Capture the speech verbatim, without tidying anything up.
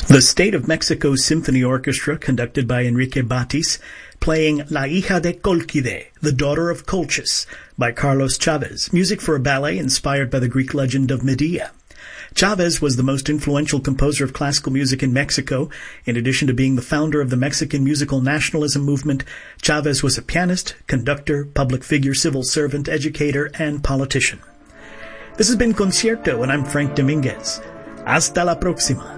The State of Mexico Symphony Orchestra, conducted by Enrique Batis, playing La hija de Colquide, The Daughter of Colchis, by Carlos Chavez, music for a ballet inspired by the Greek legend of Medea. Chavez was the most influential composer of classical music in Mexico. In addition to being the founder of the Mexican musical nationalism movement, Chavez was a pianist, conductor, public figure, civil servant, educator, and politician. This has been Concierto, and I'm Frank Dominguez. Hasta la próxima.